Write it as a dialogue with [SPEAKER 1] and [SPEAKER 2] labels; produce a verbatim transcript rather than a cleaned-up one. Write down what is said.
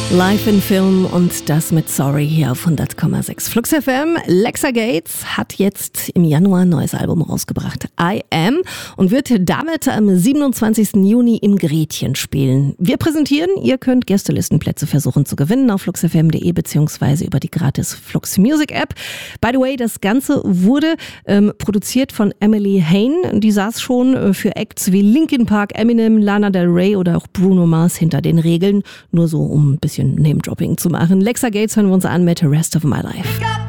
[SPEAKER 1] Live in Film und das mit Sorry hier auf hundert Komma sechs Flux F M. Lexa Gates hat jetzt im Januar ein neues Album rausgebracht, I Am, und wird damit am siebenundzwanzigsten Juni im Gretchen spielen. Wir präsentieren, ihr könnt Gästelistenplätze versuchen zu gewinnen auf flux f m punkt d e beziehungsweise über die gratis Flux Music App. By the way, das Ganze wurde ähm, produziert von Emily Hain. Die saß schon äh, für Acts wie Linkin Park, Eminem, Lana Del Rey oder auch Bruno Mars hinter den Regeln. Nur so, um ein bisschen Name-Dropping zu machen. Lexa Gates hören wir uns an mit The Rest of My Life.